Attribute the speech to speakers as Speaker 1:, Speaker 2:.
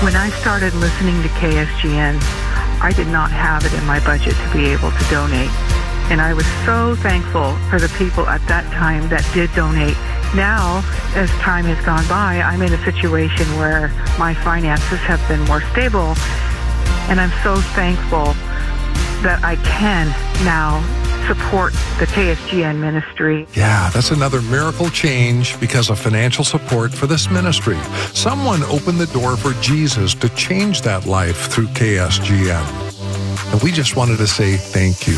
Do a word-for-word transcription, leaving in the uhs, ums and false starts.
Speaker 1: When I started listening to K S G N, I did not have it in my budget to be able to donate. And I was so thankful for the people at that time that did donate. Now, as time has gone by, I'm in a situation where my finances have been more stable, and I'm so thankful that I can now support the K S G N ministry.
Speaker 2: Yeah, that's another miracle change because of financial support for this ministry. Someone opened the door for Jesus to change that life through K S G N. And we just wanted to say thank you.